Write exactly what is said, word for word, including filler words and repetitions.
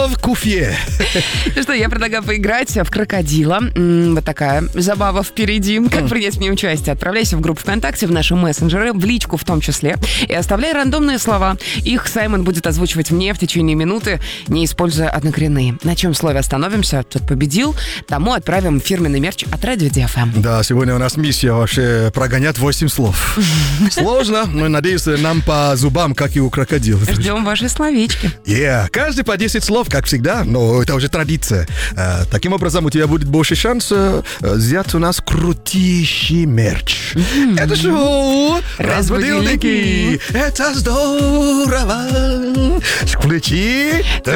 слов куфье. Ну что, я предлагаю поиграть в крокодила. М, Вот такая забава впереди. Как принять в ней участие? Отправляйся в группу ВКонтакте, в наши мессенджеры, в личку в том числе, и оставляй рандомные слова. Их Саймон будет озвучивать мне в течение минуты, не используя однокоренные. На чем слове остановимся, тот победил. Тому отправим фирменный мерч от Радио Ди Эф Эм. Да, сегодня у нас миссия вообще прогонять восемь слов. Сложно, но, надеюсь, нам по зубам, как и у крокодилов. Ждем ваши словечки. Yeah. Каждый по десять слов, как всегда, но это уже традиция. А, таким образом, у тебя будет больше шанса а, взять у нас крутейший мерч. Mm-hmm. Это шоу «Разбудилники». Это здорово. Включи ТВ.